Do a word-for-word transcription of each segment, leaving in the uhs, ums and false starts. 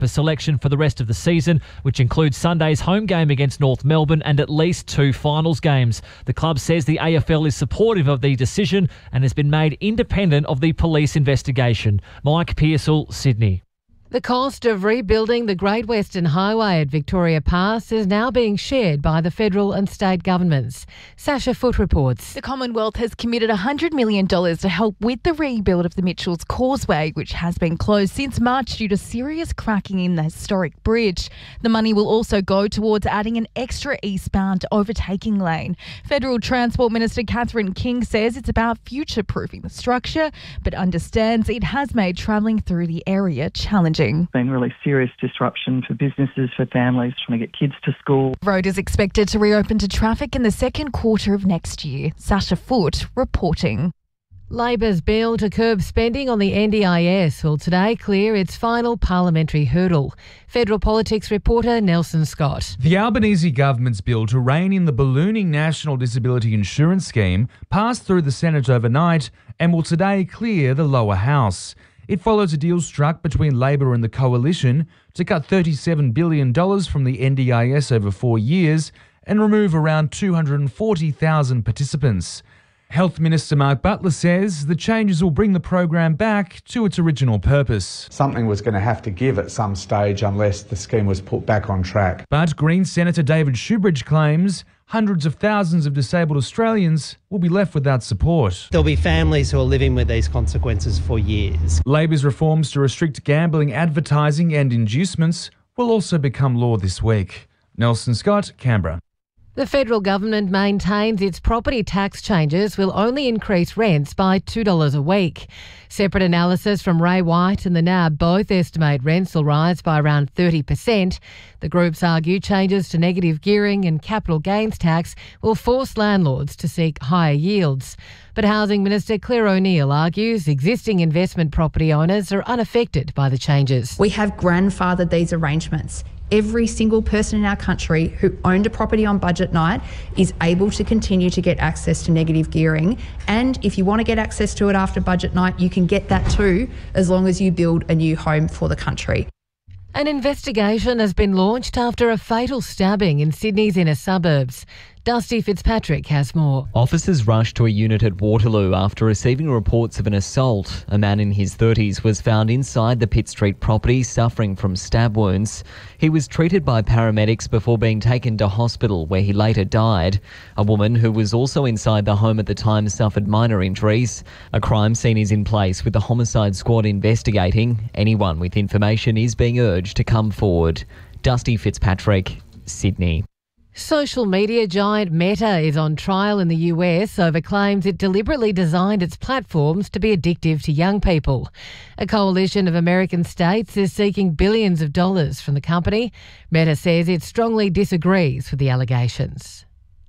for selection for the rest of the season, which includes Sunday's home game against North Melbourne and at least two finals games. The club says the A F L is supportive of the decision and has been made independent of the police investigation. Mike Pearsall, Sydney. The cost of rebuilding the Great Western Highway at Victoria Pass is now being shared by the federal and state governments. Sasha Foote reports. The Commonwealth has committed one hundred million dollars to help with the rebuild of the Mitchells Causeway, which has been closed since March due to serious cracking in the historic bridge. The money will also go towards adding an extra eastbound overtaking lane. Federal Transport Minister Catherine King says it's about future-proofing the structure, but understands it has made travelling through the area challenging. It's been really serious disruption for businesses, for families trying to get kids to school. The road is expected to reopen to traffic in the second quarter of next year. Sasha Foote reporting. Labor's bill to curb spending on the N D I S will today clear its final parliamentary hurdle. Federal politics reporter Nelson Scott. The Albanese government's bill to rein in the ballooning National Disability Insurance Scheme passed through the Senate overnight and will today clear the lower house. It follows a deal struck between Labor and the Coalition to cut thirty-seven billion dollars from the N D I S over four years and remove around two hundred forty thousand participants. Health Minister Mark Butler says the changes will bring the program back to its original purpose. Something was going to have to give at some stage unless the scheme was put back on track. But Greens Senator David Shoebridge claims hundreds of thousands of disabled Australians will be left without support. There'll be families who are living with these consequences for years. Labor's reforms to restrict gambling, advertising and inducements will also become law this week. Nelson Scott, Canberra. The federal government maintains its property tax changes will only increase rents by two dollars a week. Separate analysis from Ray White and the N A B both estimate rents will rise by around thirty percent. The groups argue changes to negative gearing and capital gains tax will force landlords to seek higher yields. But Housing Minister Claire O'Neill argues existing investment property owners are unaffected by the changes. We have grandfathered these arrangements. Every single person in our country who owned a property on budget night is able to continue to get access to negative gearing. And if you want to get access to it after budget night, you can get that too, as long as you build a new home for the country. An investigation has been launched after a fatal stabbing in Sydney's inner suburbs. Dusty Fitzpatrick has more. Officers rushed to a unit at Waterloo after receiving reports of an assault. A man in his thirties was found inside the Pitt Street property suffering from stab wounds. He was treated by paramedics before being taken to hospital where he later died. A woman who was also inside the home at the time suffered minor injuries. A crime scene is in place with the homicide squad investigating. Anyone with information is being urged to come forward. Dusty Fitzpatrick, Sydney. Social media giant Meta is on trial in the U S over claims it deliberately designed its platforms to be addictive to young people. A coalition of American states is seeking billions of dollars from the company. Meta says it strongly disagrees with the allegations.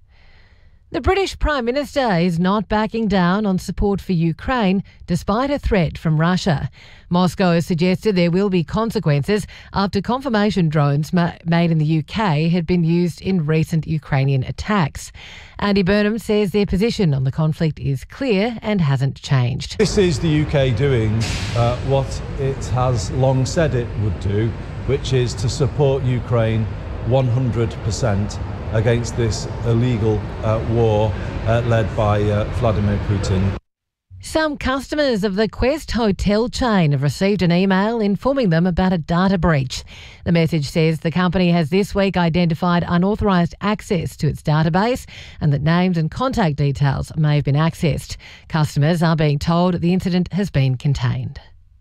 The British Prime Minister is not backing down on support for Ukraine despite a threat from Russia. Moscow has suggested there will be consequences after confirmation drones ma- made in the U K had been used in recent Ukrainian attacks. Andy Burnham says their position on the conflict is clear and hasn't changed. This is the U K doing uh, what it has long said it would do, which is to support Ukraine one hundred percent against this illegal uh, war uh, led by uh, Vladimir Putin. Some customers of the Quest hotel chain have received an email informing them about a data breach. The message says the company has this week identified unauthorised access to its database and that names and contact details may have been accessed. Customers are being told the incident has been contained.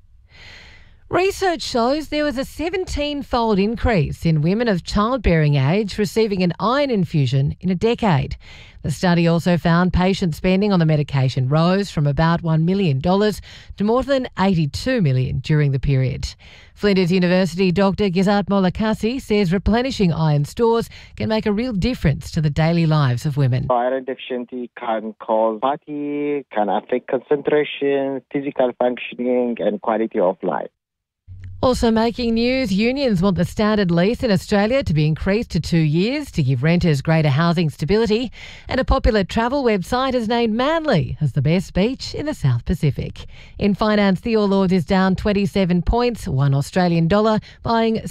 Research shows there was a seventeen-fold increase in women of childbearing age receiving an iron infusion in a decade. The study also found patient spending on the medication rose from about one million dollars to more than eighty-two million dollars during the period. Flinders University Doctor Gizat Molakasi says replenishing iron stores can make a real difference to the daily lives of women. Iron deficiency can cause fatigue, can affect concentration, physical functioning and quality of life. Also making news, unions want the standard lease in Australia to be increased to two years to give renters greater housing stability. And a popular travel website has named Manly as the best beach in the South Pacific. In finance, the All Ords is down twenty-seven points, one Australian dollar, buying